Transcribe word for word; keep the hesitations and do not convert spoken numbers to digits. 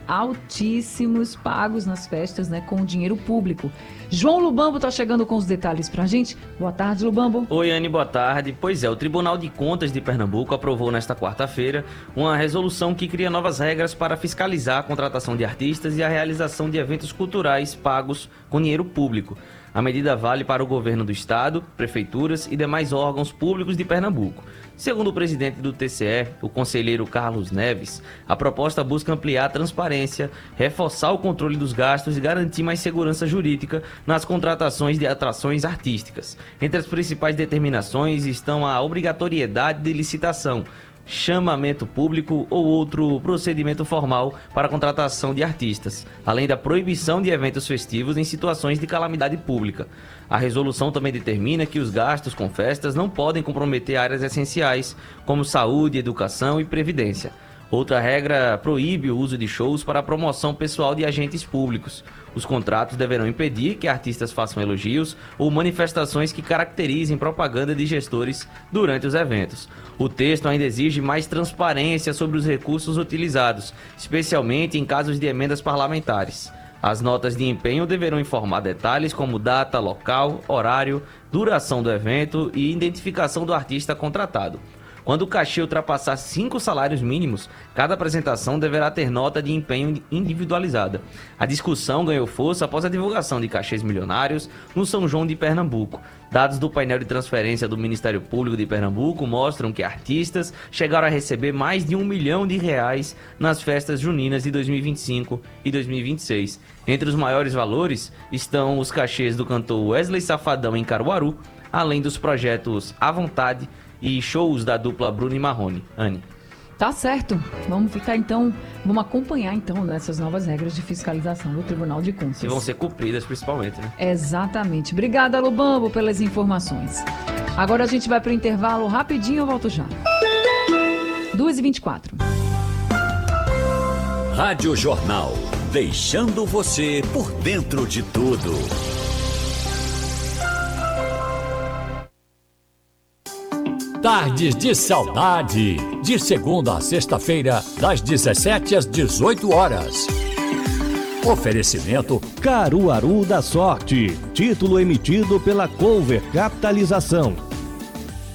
altíssimos pagos nas festas, né, com dinheiro público. João Lubambo está chegando com os detalhes para a gente. Boa tarde, Lubambo. Oi, Anne, boa tarde. Pois é, o Tribunal de Contas de Pernambuco aprovou nesta quarta-feira uma resolução que cria novas regras para fiscalizar a contratação de artistas e a realização de eventos culturais pagos com dinheiro público. A medida vale para o governo do estado, prefeituras e demais órgãos públicos de Pernambuco. Segundo o presidente do T C E, o conselheiro Carlos Neves, a proposta busca ampliar a transparência, reforçar o controle dos gastos e garantir mais segurança jurídica nas contratações de atrações artísticas. Entre as principais determinações estão a obrigatoriedade de licitação, chamamento público ou outro procedimento formal para a contratação de artistas, além da proibição de eventos festivos em situações de calamidade pública. A resolução também determina que os gastos com festas não podem comprometer áreas essenciais, como saúde, educação e previdência. Outra regra proíbe o uso de shows para a promoção pessoal de agentes públicos. Os contratos deverão impedir que artistas façam elogios ou manifestações que caracterizem propaganda de gestores durante os eventos. O texto ainda exige mais transparência sobre os recursos utilizados, especialmente em casos de emendas parlamentares. As notas de empenho deverão informar detalhes como data, local, horário, duração do evento e identificação do artista contratado. Quando o cachê ultrapassar cinco salários mínimos, cada apresentação deverá ter nota de empenho individualizada. A discussão ganhou força após a divulgação de cachês milionários no São João de Pernambuco. Dados do painel de transferência do Ministério Público de Pernambuco mostram que artistas chegaram a receber mais de um milhão de reais nas festas juninas de dois mil e vinte e cinco e dois mil e vinte e seis. Entre os maiores valores estão os cachês do cantor Wesley Safadão em Caruaru, além dos projetos À Vontade e shows da dupla Bruno e Marrone. Anne. Tá certo. Vamos ficar então, vamos acompanhar então nessas novas regras de fiscalização do Tribunal de Contas. Que vão ser cumpridas principalmente, né? Exatamente. Obrigada, Lubambo, pelas informações. Agora a gente vai para o intervalo rapidinho, eu volto já. duas e vinte e quatro. Rádio Jornal, deixando você por dentro de tudo. Tardes de Saudade, de segunda a sexta-feira, das dezessete às dezoito horas. Oferecimento Caruaru da Sorte, título emitido pela Cover Capitalização.